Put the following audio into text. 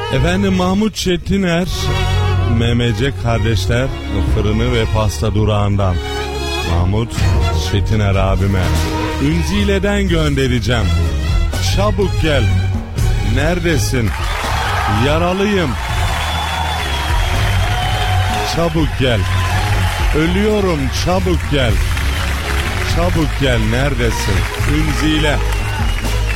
Efendim Mahmut Çetiner, MMC kardeşler fırını ve pasta durağından. Mahmut Çetiner abime Ünzile'den göndereceğim. Çabuk gel. Neredesin? Yaralıyım. Çabuk gel. Ölüyorum, çabuk gel. Çabuk gel, neredesin? Ünzile.